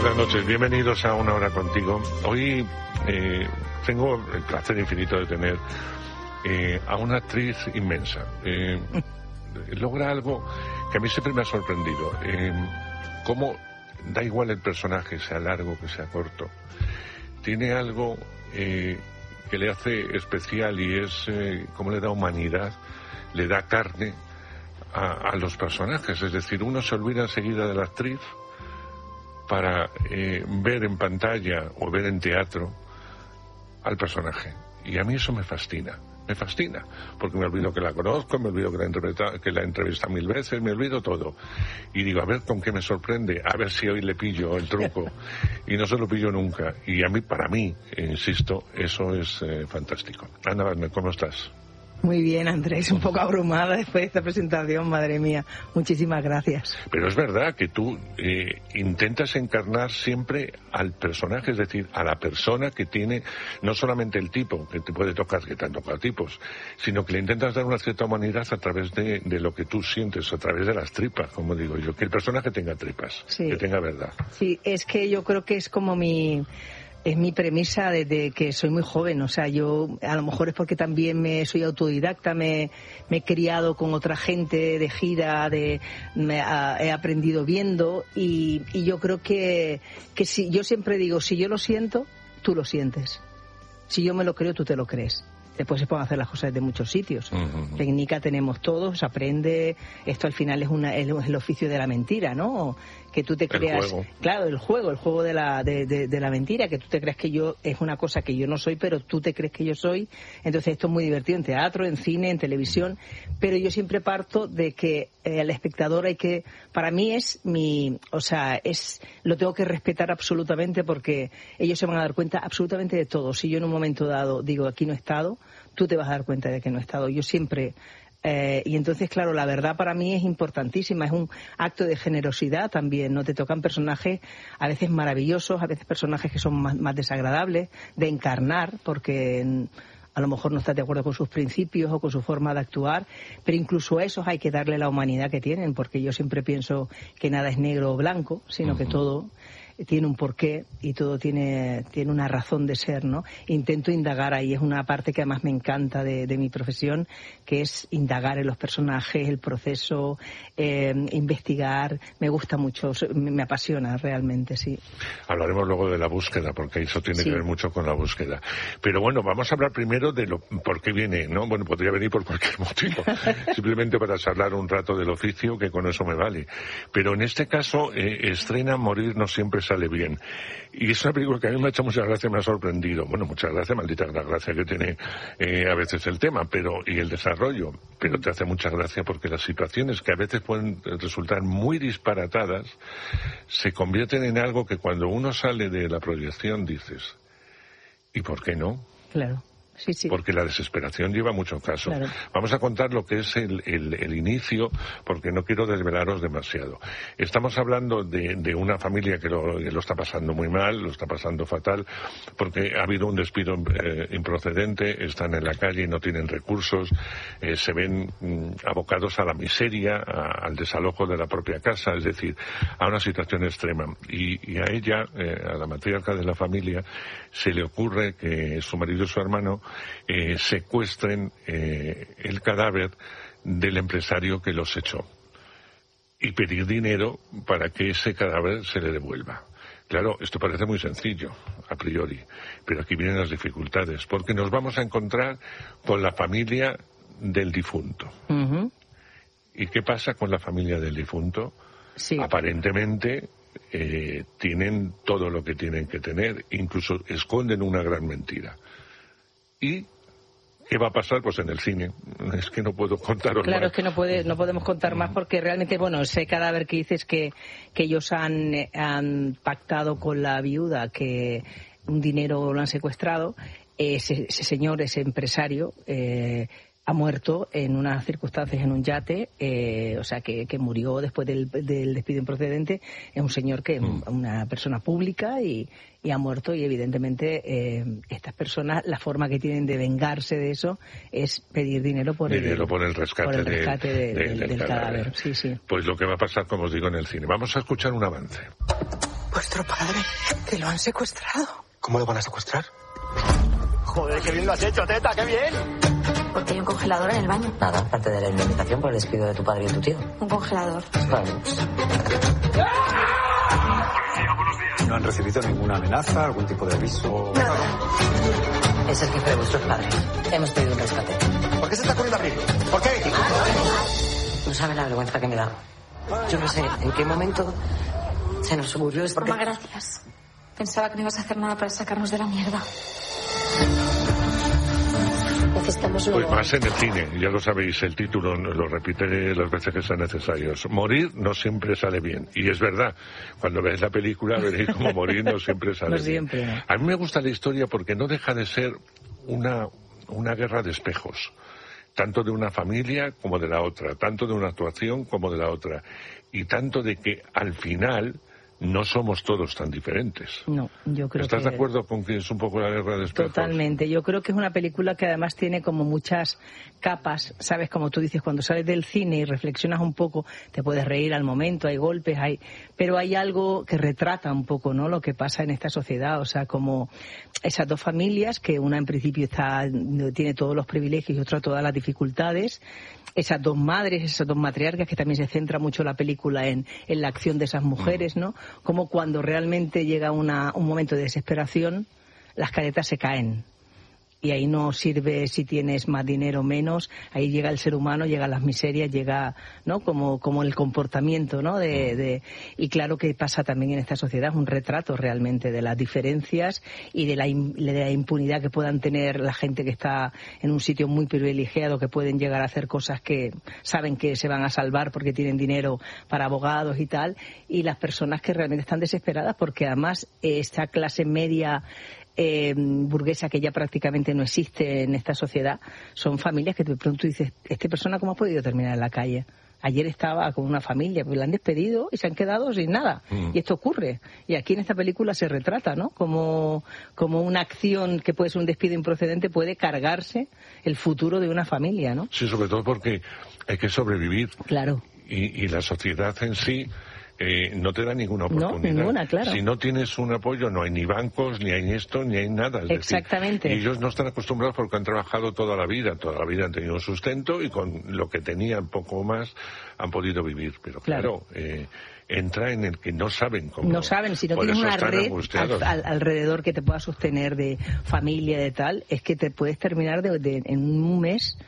buenas noches, bienvenidos a Una Hora Contigo. Hoy tengo el placer infinito de tener a una actriz inmensa. Logra algo que a mí siempre me ha sorprendido. Cómo da igual el personaje, sea largo, que sea corto. Tiene algo que le hace especial y es cómo le da humanidad, le da carne a los personajes. Es decir, uno se olvida enseguida de la actriz para ver en pantalla o ver en teatro al personaje. Y a mí eso me fascina, porque me olvido que la conozco, me olvido que la he entrevistado 1000 veces, me olvido todo. Y digo, a ver con qué me sorprende, a ver si hoy le pillo el truco. Y no se lo pillo nunca. Y para mí, insisto, eso es fantástico. Ana Wagner, ¿cómo estás? Muy bien, Andrés, un poco abrumada después de esta presentación, madre mía. Muchísimas gracias. Pero es verdad que tú intentas encarnar siempre al personaje, es decir, a la persona que tiene no solamente el tipo, que te puede tocar, que te han tocado tipos, sino que le intentas dar una cierta humanidad a través de lo que tú sientes, a través de las tripas, como digo yo, que el personaje tenga tripas, sí, que tenga verdad. Sí, es que yo creo que es como es mi premisa desde que soy muy joven. O sea, yo a lo mejor es porque también soy autodidacta, me he criado con otra gente de gira, he aprendido viendo y yo creo que si yo siempre digo, si yo lo siento, tú lo sientes. Si yo me lo creo, tú te lo crees. Después se pueden hacer las cosas de muchos sitios. Uh-huh. Técnica tenemos todos, se aprende. Esto al final es el oficio de la mentira, ¿no? Que tú te creas... El juego. Claro, el juego de la mentira, que tú te creas que yo es una cosa que yo no soy, pero tú te crees que yo soy. Entonces esto es muy divertido en teatro, en cine, en televisión. Pero yo siempre parto de que al espectador para mí lo tengo que respetar absolutamente, porque ellos se van a dar cuenta absolutamente de todo. Si yo en un momento dado digo, aquí no he estado, tú te vas a dar cuenta de que no he estado. Yo siempre... y entonces, claro, la verdad para mí es importantísima, es un acto de generosidad también, ¿no? Te tocan personajes a veces maravillosos, a veces personajes que son más desagradables de encarnar, porque a lo mejor no estás de acuerdo con sus principios o con su forma de actuar, pero incluso a esos hay que darle la humanidad que tienen, porque yo siempre pienso que nada es negro o blanco, sino uh-huh. que todo tiene un porqué y todo tiene una razón de ser, ¿no? Intento indagar ahí, es una parte que además me encanta de mi profesión, que es indagar en los personajes, el proceso, investigar. Me gusta mucho, me apasiona realmente, sí. Hablaremos luego de la búsqueda, porque eso tiene que ver mucho con la búsqueda. Pero bueno, vamos a hablar primero de por qué viene, ¿no? Bueno, podría venir por cualquier motivo, simplemente para charlar un rato del oficio, que con eso me vale. Pero en este caso, estrena Morir no siempre sale bien. Y es una película que a mí me ha hecho mucha gracia, me ha sorprendido. Bueno, muchas gracias, maldita la gracia que tiene a veces el tema y el desarrollo. Pero te hace mucha gracia porque las situaciones que a veces pueden resultar muy disparatadas se convierten en algo que cuando uno sale de la proyección dices, ¿y por qué no? Claro. Sí, sí. Porque la desesperación lleva mucho caso. Claro. Vamos a contar lo que es el inicio, porque no quiero desvelaros demasiado. Estamos hablando de una familia que lo está pasando muy mal, lo está pasando fatal, porque ha habido un despido improcedente, están en la calle y no tienen recursos, se ven abocados a la miseria, al desalojo de la propia casa, es decir, a una situación extrema. Y a ella, a la matriarca de la familia, se le ocurre que su marido y su hermano secuestren el cadáver del empresario que los echó y pedir dinero para que ese cadáver se le devuelva. Claro, esto parece muy sencillo a priori, pero aquí vienen las dificultades, porque nos vamos a encontrar con la familia del difunto. Uh-huh. ¿Y qué pasa con la familia del difunto? Sí. Aparentemente tienen todo lo que tienen que tener, incluso esconden una gran mentira. ¿Y qué va a pasar? Pues en el cine. Es que no puedo contaros Claro, más. Es que no podemos contar más, porque realmente, bueno, ese cadáver que dices que ellos han pactado con la viuda, que un dinero lo han secuestrado, ese señor, ese empresario, ha muerto en unas circunstancias en un yate, o sea que murió después del despido improcedente. Es un señor que una persona pública y ha muerto, y evidentemente estas personas, la forma que tienen de vengarse de eso es pedir dinero por el rescate del cadáver. Sí, sí. Pues lo que va a pasar, como os digo, en el cine. Vamos a escuchar un avance. Vuestro padre, que lo han secuestrado. ¿Cómo lo van a secuestrar? Joder, qué bien lo has hecho, Teta, qué bien. ¿Por qué hay un congelador en el baño? Nada, parte de la indemnización por el despido de tu padre y tu tío. Un congelador. Vale. ¿No han recibido ninguna amenaza, algún tipo de aviso? Nada. Es el jefe de vuestros padres. Hemos pedido un rescate. ¿Por qué se está corriendo a abrir? ¿Por qué? No sabe la vergüenza que me da. Yo no sé en qué momento se nos ocurrió esto. Mamá, gracias. Pensaba que no ibas a hacer nada para sacarnos de la mierda. Necesitamos Pues más en el cine, ya lo sabéis, el título lo repetiré las veces que sean necesarios. Morir no siempre sale bien. Y es verdad, cuando ves la película veréis como morir no siempre sale bien. A mí me gusta la historia porque no deja de ser una guerra de espejos. Tanto de una familia como de la otra, tanto de una actuación como de la otra. Y tanto de que al final no somos todos tan diferentes. No, yo creo ¿Estás de acuerdo con que es un poco la guerra de espejos? Totalmente. Yo creo que es una película que además tiene como muchas capas, ¿sabes? Como tú dices, cuando sales del cine y reflexionas un poco, te puedes reír al momento, hay golpes, pero hay algo que retrata un poco, ¿no?, lo que pasa en esta sociedad. O sea, como esas dos familias, que una en principio tiene todos los privilegios y otra todas las dificultades. Esas dos madres, esas dos matriarcas, que también se centra mucho la película en la acción de esas mujeres, ¿no? Como cuando realmente llega un momento de desesperación, las caretas se caen. Y ahí no sirve si tienes más dinero o menos, ahí llega el ser humano, llegan las miserias, llega, ¿no?, como el comportamiento, ¿no? Y claro que pasa también en esta sociedad, es un retrato realmente de las diferencias y de la impunidad que puedan tener la gente que está en un sitio muy privilegiado, que pueden llegar a hacer cosas que saben que se van a salvar porque tienen dinero para abogados y tal, y las personas que realmente están desesperadas porque además esta clase media burguesa que ya prácticamente no existe en esta sociedad, son familias que de pronto dices, ¿esta persona cómo ha podido terminar en la calle? Ayer estaba con una familia, pues la han despedido y se han quedado sin nada. Y esto ocurre. Y aquí en esta película se retrata, ¿no? Como una acción que puede ser un despido improcedente puede cargarse el futuro de una familia, ¿no? Sí, sobre todo porque hay que sobrevivir. Claro. Y la sociedad en sí no te da ninguna oportunidad. No, ninguna, claro. Si no tienes un apoyo, no hay ni bancos, ni hay esto, ni hay nada. Es exactamente. Decir, y ellos no están acostumbrados porque han trabajado toda la vida han tenido un sustento y con lo que tenían, poco más, han podido vivir. Pero claro, entra en el que no saben cómo. No saben, si no tienes una red alrededor que te pueda sostener de familia, de tal, es que te puedes terminar en un mes,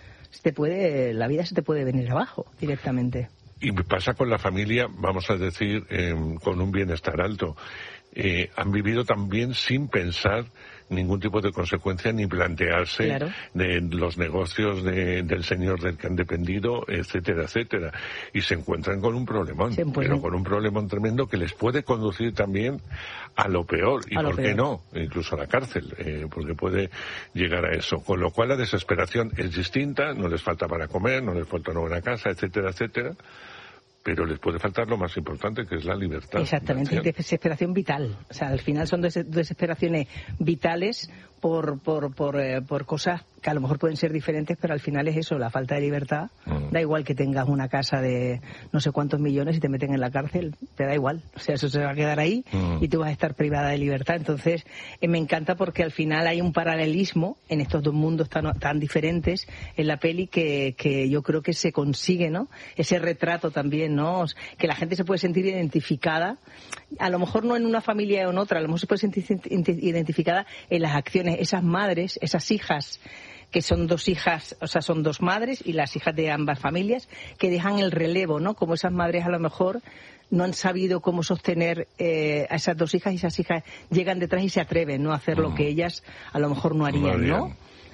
la vida se te puede venir abajo directamente. Y pasa con la familia, vamos a decir, con un bienestar alto. Han vivido también sin pensar ningún tipo de consecuencia ni plantearse de los negocios del señor del que han dependido, etcétera, etcétera. Y se encuentran con un problemón, pero con un problemón tremendo que les puede conducir también a lo peor. Y por qué no, incluso a la cárcel, porque puede llegar a eso. Con lo cual la desesperación es distinta, no les falta para comer, no les falta una buena casa, etcétera, etcétera. Pero les puede faltar lo más importante, que es la libertad. Exactamente, desesperación vital. O sea, al final son desesperaciones vitales por cosas que a lo mejor pueden ser diferentes, pero al final es eso, la falta de libertad. Da igual que tengas una casa de no sé cuántos millones y te meten en la cárcel, te da igual. O sea, eso se va a quedar ahí y tú vas a estar privada de libertad. Entonces, me encanta porque al final hay un paralelismo en estos dos mundos tan diferentes en la peli que yo creo que se consigue, ¿no? Ese retrato también, ¿no? Que la gente se puede sentir identificada, a lo mejor no en una familia o en otra, a lo mejor se puede sentir identificada en las acciones, esas madres, esas hijas, que son dos hijas, o sea, son dos madres y las hijas de ambas familias, que dejan el relevo, ¿no? Como esas madres a lo mejor no han sabido cómo sostener a esas dos hijas y esas hijas llegan detrás y se atreven, ¿no?, a hacer lo que ellas a lo mejor no harían, ¿no?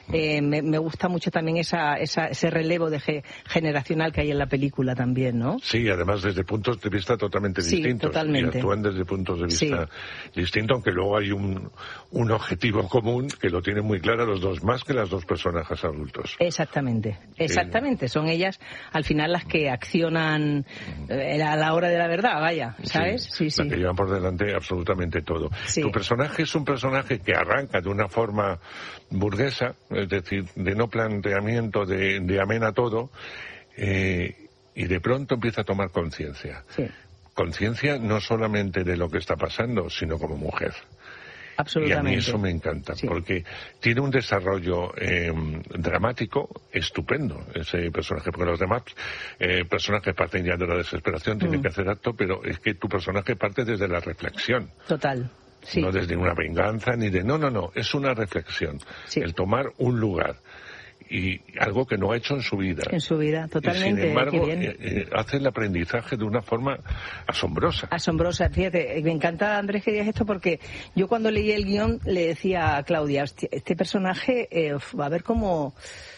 Me gusta mucho también ese relevo generacional que hay en la película también, ¿no? Sí, además desde puntos de vista totalmente distintos. Totalmente. Y actúan desde puntos de vista distintos, aunque luego hay un objetivo común que lo tienen muy claro los dos, más que las dos personajes adultos. Exactamente. Son ellas al final las que accionan a la hora de la verdad, vaya, ¿sabes? Sí. Las que llevan por delante absolutamente todo. Tu personaje es un personaje que arranca de una forma burguesa, es decir, de no planteamiento, de amén a todo, y de pronto empieza a tomar conciencia. Sí. conciencia no solamente de lo que está pasando, sino como mujer. Absolutamente. Y a mí eso me encanta, porque tiene un desarrollo dramático estupendo, ese personaje, porque los demás personajes parten ya de la desesperación, tienen que hacer acto, pero es que tu personaje parte desde la reflexión. Total. Sí. No desde una venganza, ni de... No, es una reflexión. Sí. El tomar un lugar. Y algo que no ha hecho en su vida. En su vida, totalmente. Y sin embargo, hace el aprendizaje de una forma asombrosa. Asombrosa. Fíjate, me encanta, Andrés, que digas esto, porque yo cuando leí el guión le decía a Claudia, este personaje va a ver cómo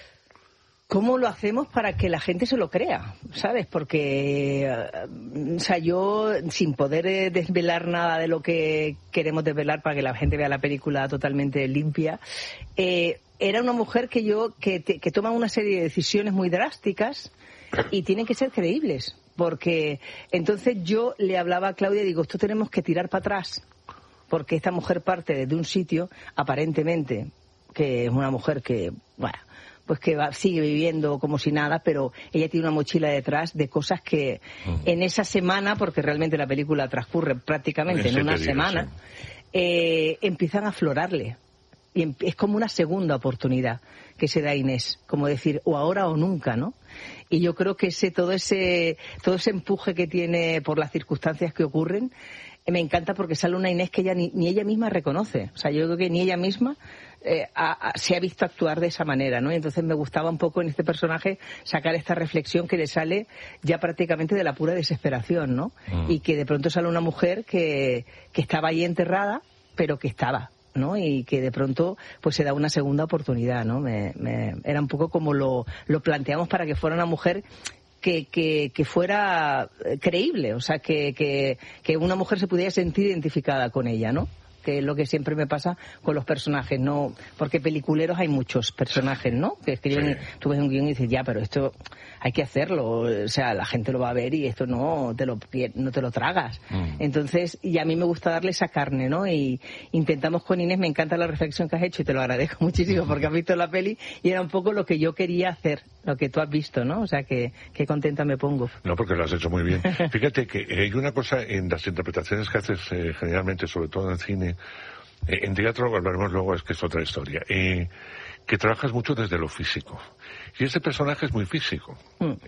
lo hacemos para que la gente se lo crea, ¿sabes? Porque, o sea, yo, sin poder desvelar nada de lo que queremos desvelar para que la gente vea la película totalmente limpia, era una mujer que toma una serie de decisiones muy drásticas y tienen que ser creíbles. Porque entonces yo le hablaba a Claudia y digo, esto tenemos que tirar para atrás. Porque esta mujer parte desde un sitio, aparentemente, que es una mujer que, bueno, pues que sigue viviendo como si nada, pero ella tiene una mochila detrás de cosas que en esa semana, porque realmente la película transcurre prácticamente en una semana, empiezan a aflorarle. Y es como una segunda oportunidad que se da a Inés, como decir, o ahora o nunca, ¿no? Y yo creo que todo ese empuje que tiene por las circunstancias que ocurren, me encanta porque sale una Inés que ella ni ella misma reconoce. O sea, yo creo que ni ella misma se ha visto actuar de esa manera, ¿no? Y entonces me gustaba un poco en este personaje sacar esta reflexión que le sale ya prácticamente de la pura desesperación, ¿no? Y que de pronto sale una mujer que estaba ahí enterrada, pero que estaba, ¿no? Y que de pronto pues se da una segunda oportunidad, ¿no? Era un poco como lo planteamos para que fuera una mujer que fuera creíble, o sea, que una mujer se pudiera sentir identificada con ella, ¿no? Que es lo que siempre me pasa con los personajes, ¿no? Porque peliculeros hay muchos personajes, ¿no? Que escriben, tú ves un guión y dices, ya, pero esto hay que hacerlo, o sea, la gente lo va a ver y esto no te lo tragas. Entonces, y a mí me gusta darle esa carne, ¿no? Y intentamos con Inés, me encanta la reflexión que has hecho y te lo agradezco muchísimo porque has visto la peli y era un poco lo que yo quería hacer, lo que tú has visto, ¿no? O sea, que contenta me pongo. No, porque lo has hecho muy bien. Fíjate que hay una cosa en las interpretaciones que haces generalmente, sobre todo en cine, en teatro hablaremos luego, es que es otra historia, que trabajas mucho desde lo físico. Y ese personaje es muy físico.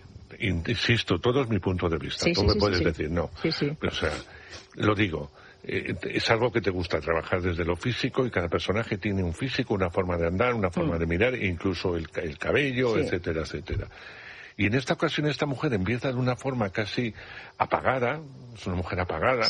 Insisto, todo es mi punto de vista. Tú me puedes decir, no. Pero, o sea, lo digo, es algo que te gusta trabajar desde lo físico y cada personaje tiene un físico, una forma de andar, una forma de mirar, e incluso el cabello, etcétera, etcétera. Y en esta ocasión esta mujer empieza de una forma casi apagada, es una mujer apagada,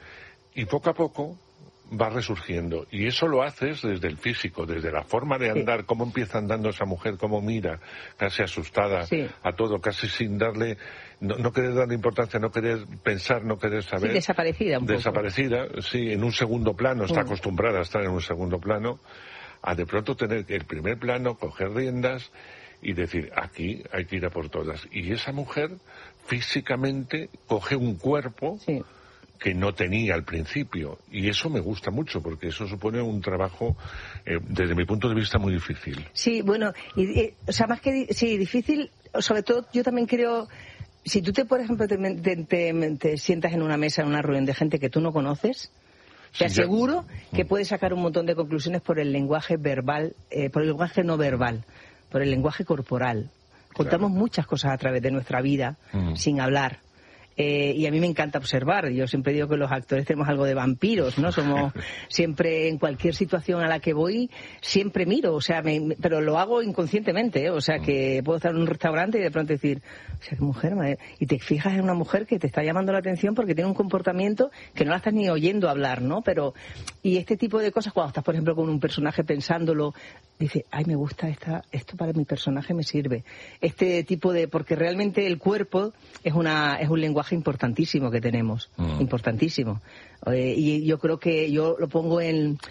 y poco a poco va resurgiendo. Y eso lo haces desde el físico, desde la forma de andar, cómo empieza andando esa mujer, cómo mira, casi asustada a todo, casi sin darle, no querer darle importancia, no querer pensar, no querer saber. Desaparecida un poco. Desaparecida, en un segundo plano, está acostumbrada a estar en un segundo plano, a de pronto tener el primer plano, coger riendas y decir, aquí hay que ir a por todas. Y esa mujer físicamente coge un cuerpo que no tenía al principio, y eso me gusta mucho porque eso supone un trabajo desde mi punto de vista muy difícil. Sí, bueno, o sea, más que difícil, sobre todo yo también creo, si tú por ejemplo te sientas en una mesa, en una reunión de gente que tú no conoces, te aseguro que puedes sacar un montón de conclusiones por el lenguaje verbal, por el lenguaje no verbal, por el lenguaje corporal. Contamos muchas cosas a través de nuestra vida sin hablar. Y a mí me encanta observar. Yo siempre digo que los actores tenemos algo de vampiros, ¿no? Somos siempre, en cualquier situación a la que voy, siempre miro, o sea, pero lo hago inconscientemente, ¿eh? O sea, que puedo estar en un restaurante y de pronto decir, o sea, qué mujer, madre. Y te fijas en una mujer que te está llamando la atención porque tiene un comportamiento que no la estás ni oyendo hablar, ¿no? Pero, y este tipo de cosas, cuando estás, por ejemplo, con un personaje pensándolo, dice, ay, me gusta esto para mi personaje me sirve. Este tipo de, porque realmente el cuerpo es un lenguaje importantísimo que tenemos, importantísimo. Y yo creo que yo lo pongo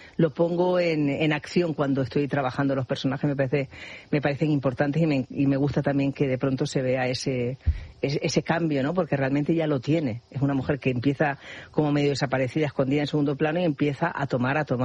en acción cuando estoy trabajando los personajes, me parecen importantes y me gusta también que de pronto se vea ese cambio, ¿no? Porque realmente ya lo tiene. Es una mujer que empieza como medio desaparecida, escondida en segundo plano y empieza a tomar acción.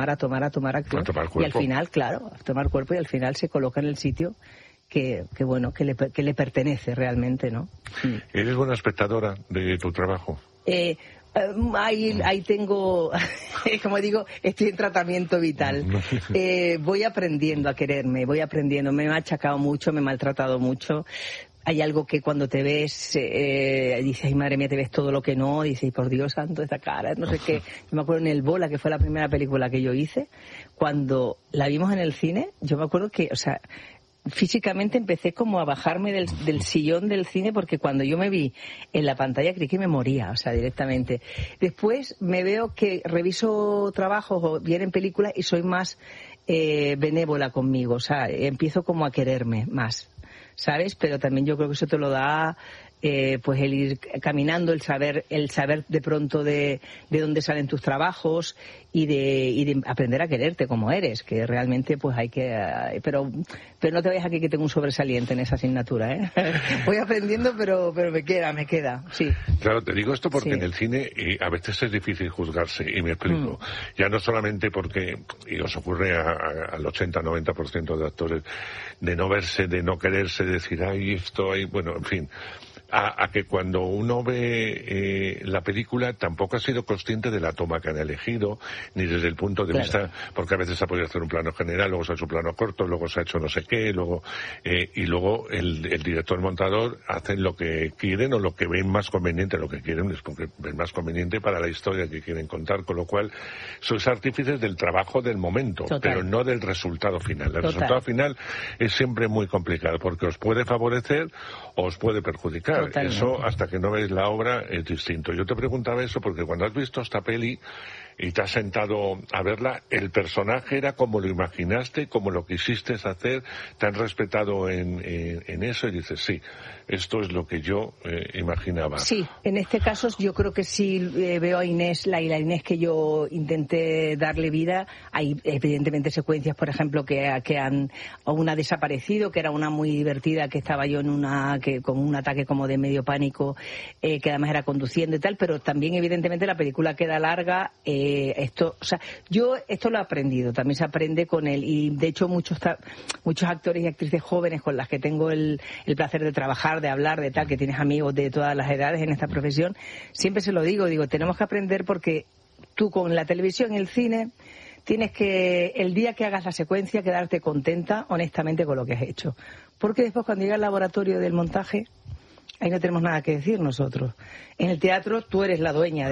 Y al final, claro, a tomar cuerpo y al final se coloca en el sitio que le pertenece realmente, ¿no? ¿Eres buena espectadora de tu trabajo? Ahí tengo, como digo, estoy en tratamiento vital. Voy aprendiendo a quererme, voy aprendiendo. Me he machacado mucho, me he maltratado mucho. Hay algo que cuando te ves, dices, ay madre mía, te ves todo lo que no, dices, por Dios santo, esta cara, no sé qué. Yo me acuerdo en El Bola, que fue la primera película que yo hice, cuando la vimos en el cine, yo me acuerdo que, o sea, físicamente empecé como a bajarme del sillón del cine, porque cuando yo me vi en la pantalla creí que me moría, o sea, directamente. Después me veo que reviso trabajos o vienen películas y soy más benévola conmigo, o sea, empiezo como a quererme más, ¿sabes? Pero también yo creo que eso te lo da pues el ir caminando, el saber de pronto de dónde salen tus trabajos y de aprender a quererte como eres, que realmente pues hay que pero no te vayas aquí que tengo un sobresaliente en esa asignatura, ¿eh? Voy aprendiendo, pero me queda, sí. Claro, te digo esto porque sí. En el cine a veces es difícil juzgarse, y me explico. Ya no solamente porque, y os ocurre al 80-90% de actores, de no verse, de no quererse, de decir, ay, esto, ay, bueno, en fin, a que cuando uno ve la película tampoco ha sido consciente de la toma que han elegido, ni desde el punto de vista, porque a veces se ha podido hacer un plano general, luego se ha hecho un plano corto, luego se ha hecho no sé qué, luego y luego el director montador hacen lo que quieren o lo que ven más conveniente. Lo que quieren es porque ven más conveniente para la historia que quieren contar, con lo cual sois artífices del trabajo del momento. Total. Pero no del resultado final. El resultado final es siempre muy complicado, porque os puede favorecer o os puede perjudicar. Totalmente. Eso, hasta que no veis la obra, es distinto. Yo te preguntaba eso porque cuando has visto esta peli y te has sentado a verla, ¿el personaje era como lo imaginaste, como lo quisiste hacer? ¿Te han respetado en eso? Y dices, sí, esto es lo que yo imaginaba. Sí, en este caso yo creo que sí veo a Inés, la Inés que yo intenté darle vida. Hay evidentemente secuencias, por ejemplo, que han una desaparecido, que era una muy divertida, que estaba yo con un ataque como de medio pánico, que además era conduciendo y tal, pero también evidentemente la película queda larga. Yo esto lo he aprendido, también se aprende con él, y de hecho muchos actores y actrices jóvenes con las que tengo el placer de trabajar, de hablar, de tal, que tienes amigos de todas las edades en esta profesión, siempre se lo digo, tenemos que aprender, porque tú con la televisión y el cine tienes que, el día que hagas la secuencia, quedarte contenta honestamente con lo que has hecho, porque después cuando llega al laboratorio del montaje, ahí no tenemos nada que decir nosotros. En el teatro tú eres la dueña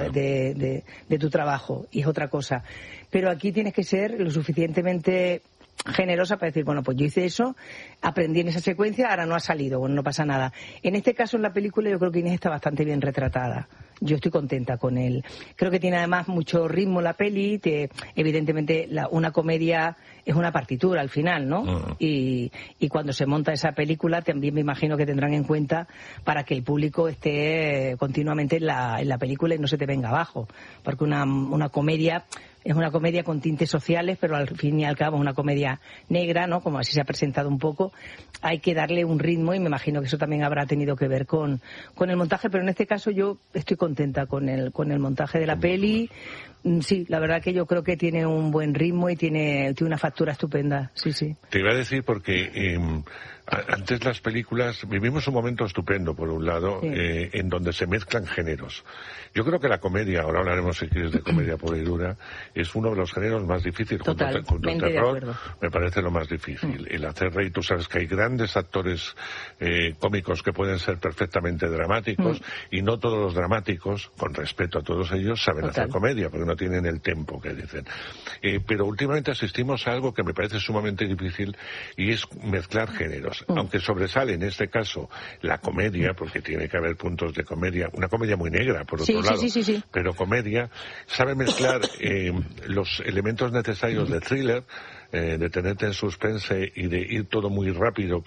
de tu trabajo, y es otra cosa. Pero aquí tienes que ser lo suficientemente generosa para decir, bueno, pues yo hice eso, aprendí en esa secuencia, ahora no ha salido, bueno, no pasa nada. En este caso, en la película, yo creo que Inés está bastante bien retratada. Yo estoy contenta con él. Creo que tiene además mucho ritmo la peli, evidentemente una comedia es una partitura al final, ¿no? Uh-huh. Y cuando se monta esa película también me imagino que tendrán en cuenta para que el público esté continuamente en la película y no se te venga abajo, porque una comedia es una comedia con tintes sociales, pero al fin y al cabo es una comedia negra, ¿no? Como así se ha presentado un poco. Hay que darle un ritmo, y me imagino que eso también habrá tenido que ver con el montaje, pero en este caso yo estoy contenta con el montaje de la peli. Sí, la verdad que yo creo que tiene un buen ritmo y tiene una factura estupenda, sí. Te iba a decir porque antes las películas, vivimos un momento estupendo, por un lado, sí, en donde se mezclan géneros. Yo creo que la comedia, ahora hablaremos si quieres de comedia pura y dura, es uno de los géneros más difíciles. Junto al terror, me parece lo más difícil. El hacer reír, tú sabes que hay grandes actores cómicos que pueden ser perfectamente dramáticos, y no todos los dramáticos, con respeto a todos ellos, saben hacer comedia, porque no tienen el tempo que dicen. Pero últimamente asistimos a algo que me parece sumamente difícil, y es mezclar géneros. Aunque sobresale en este caso la comedia, porque tiene que haber puntos de comedia, una comedia muy negra, por otro lado, sí. Pero comedia, sabe mezclar los elementos necesarios de thriller, de tenerte en suspense y de ir todo muy rápido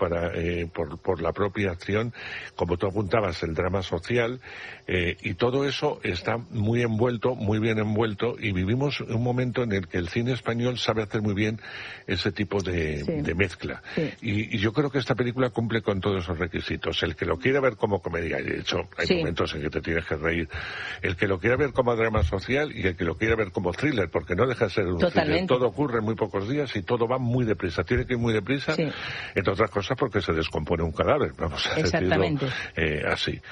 por la propia acción, como tú apuntabas, el drama social, y todo eso está muy bien envuelto, y vivimos un momento en el que el cine español sabe hacer muy bien ese tipo de mezcla. Sí. Y yo creo que esta película cumple con todos esos requisitos. El que lo quiera ver como comedia, y de hecho hay momentos en que te tienes que reír, el que lo quiera ver como drama social y el que lo quiera ver como thriller, porque no deja de ser un thriller. Todo ocurre en muy pocos días y todo va muy deprisa. Tiene que ir muy deprisa, entre otras cosas porque se descompone un cadáver, vamos a decirlo así.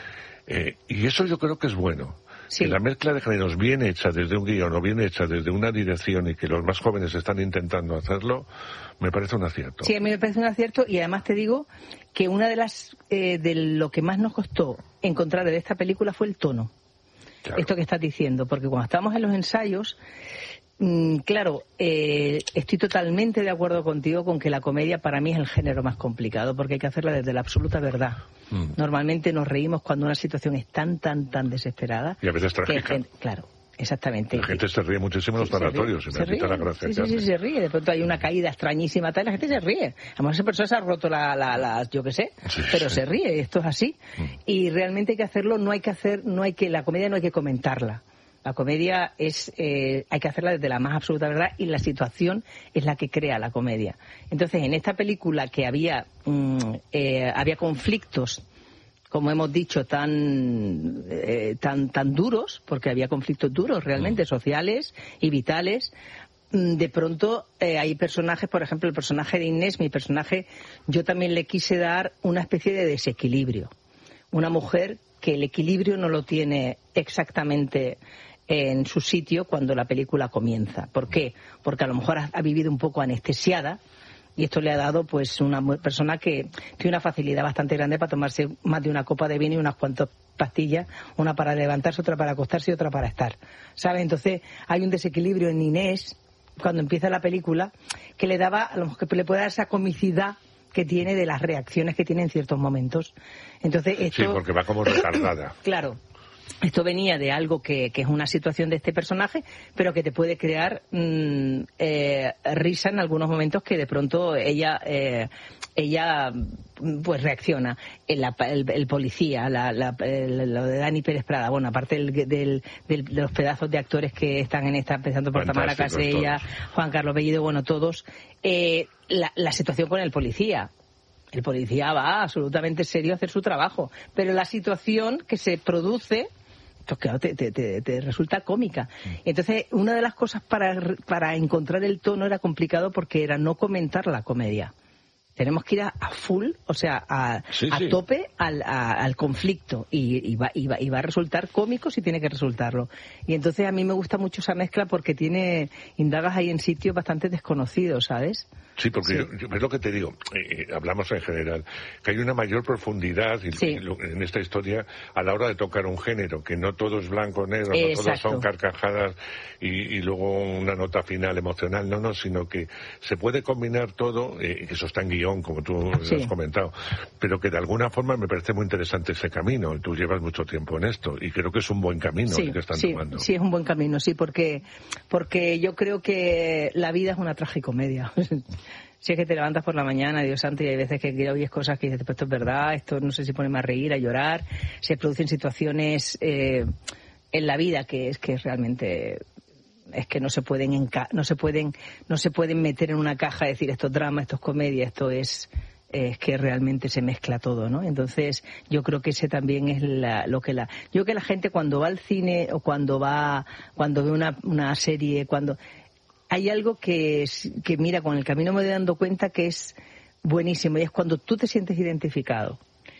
Y eso yo creo que es bueno. Sí. Que la mezcla de géneros bien hecha desde un guión o bien hecha desde una dirección y que los más jóvenes están intentando hacerlo, me parece un acierto. Sí, a mí me parece un acierto y además te digo que una de las de lo que más nos costó encontrar de esta película fue el tono. Claro. Esto que estás diciendo, porque cuando estábamos en los ensayos, claro, estoy totalmente de acuerdo contigo con que la comedia para mí es el género más complicado, porque hay que hacerla desde la absoluta verdad. Normalmente nos reímos cuando una situación es tan desesperada. Y a veces trágica. Claro, exactamente. La gente se ríe muchísimo en los tanatorios, y me quita la gracia. Sí, se ríe. De pronto hay una caída extrañísima, tal, la gente se ríe. A lo mejor esa persona se ha roto yo qué sé, pero se ríe, esto es así. Y realmente hay que hacerlo, la comedia no hay que comentarla. La comedia hay que hacerla desde la más absoluta verdad y la situación es la que crea la comedia. Entonces, en esta película que había conflictos, como hemos dicho, tan duros, porque había conflictos duros realmente, sociales y vitales, de pronto hay personajes, por ejemplo, el personaje de Inés, mi personaje, yo también le quise dar una especie de desequilibrio. Una mujer que el equilibrio no lo tiene exactamente en su sitio cuando la película comienza. ¿Por qué? Porque a lo mejor ha vivido un poco anestesiada y esto le ha dado pues una persona que tiene una facilidad bastante grande para tomarse más de una copa de vino y unas cuantas pastillas, una para levantarse, otra para acostarse y otra para estar. ¿Sabes? Entonces hay un desequilibrio en Inés cuando empieza la película que le daba, a lo mejor que le puede dar esa comicidad que tiene de las reacciones que tiene en ciertos momentos. Entonces esto... Sí, porque va como retardada. Claro. Esto venía de algo que es una situación de este personaje, pero que te puede crear risa en algunos momentos que de pronto ella pues reacciona. El policía, lo de Dani Pérez Prada, bueno, aparte de los pedazos de actores que están en esta, empezando por Tamara Casella, Juan Carlos Bellido, bueno, todos, la situación con el policía. El policía va absolutamente serio a hacer su trabajo, pero la situación que se produce, pues claro, te resulta cómica. Entonces, una de las cosas para encontrar el tono era complicado porque era no comentar la comedia. Tenemos que ir a full, o sea, a tope al conflicto y va a resultar cómico si tiene que resultarlo. Y entonces a mí me gusta mucho esa mezcla porque indagas ahí en sitios bastante desconocidos, ¿sabes? Sí, porque yo es lo que te digo, hablamos en general, que hay una mayor profundidad en esta historia a la hora de tocar un género, que no todo es blanco o negro, no todos son carcajadas y luego una nota final emocional, no, sino que se puede combinar todo, que eso está en guión, como tú has comentado, pero que de alguna forma me parece muy interesante ese camino. Tú llevas mucho tiempo en esto y creo que es un buen camino el que están tomando. Sí, es un buen camino, porque yo creo que la vida es una tragicomedia. Si es que te levantas por la mañana, Dios santo, y hay veces que oyes cosas que dices, pues esto es verdad, esto no sé si ponerme a reír, a llorar. Se producen situaciones en la vida que realmente es que no se pueden meter en una caja y decir esto es drama, esto es comedia, esto es que realmente se mezcla todo, ¿no? Entonces yo creo que ese también es yo creo que la gente cuando va al cine o cuando ve una serie, hay algo que mira, con el camino me voy dando cuenta que es buenísimo y es cuando tú te sientes identificado.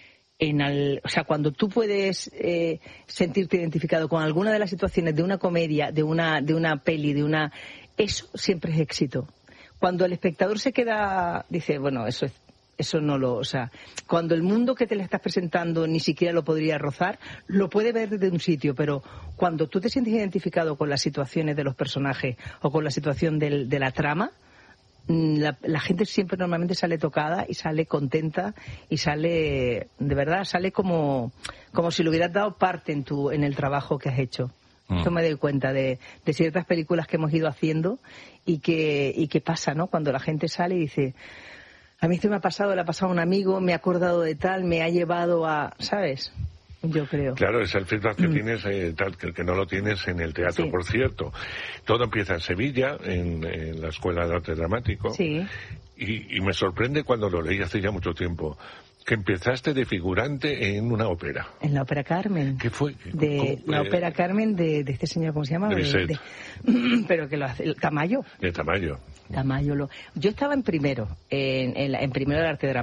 O sea, cuando tú puedes sentirte identificado con alguna de las situaciones de una comedia, de una peli, eso siempre es éxito. Cuando el espectador se queda, dice, bueno, o sea, cuando el mundo que te le estás presentando ni siquiera lo podría rozar, lo puede ver desde un sitio, pero cuando tú te sientes identificado con las situaciones de los personajes o con la situación de la trama, la gente siempre normalmente sale tocada y sale contenta y sale, de verdad, sale como si le hubieras dado parte en el trabajo que has hecho. Yo me doy cuenta de ciertas películas que hemos ido haciendo y que pasa, ¿no? Cuando la gente sale y dice, a mí esto me ha pasado, le ha pasado a un amigo, me he acordado de tal, me ha llevado a, ¿sabes? Yo creo. Claro, es el feedback que tienes, tal que no lo tienes en el teatro, por cierto. Todo empieza en Sevilla, en la Escuela de Arte Dramático. Sí. Y me sorprende cuando lo leí hace ya mucho tiempo, que empezaste de figurante en una ópera. En la ópera Carmen. ¿Qué fue? La ópera Carmen de este señor, ¿cómo se llama? Pero que lo hace, Tamayo. De Tamayo. Yo estaba en primero, en primero de Arte Dramático.